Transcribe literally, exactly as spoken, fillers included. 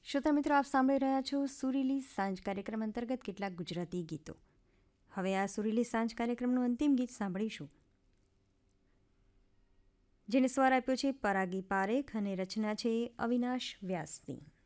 શ્રોતા મિત્રો, આપ સાંભળી રહ્યા છો સુરીલી સાંજ કાર્યક્રમ અંતર્ગત કેટલાક ગુજરાતી ગીતો. હવે આ સુરીલી સાંજ કાર્યક્રમનું અંતિમ ગીત સાંભળીશું, જેને સ્વર આપ્યો છે પરાગી પારેખ અને રચના છે અવિનાશ વ્યાસની.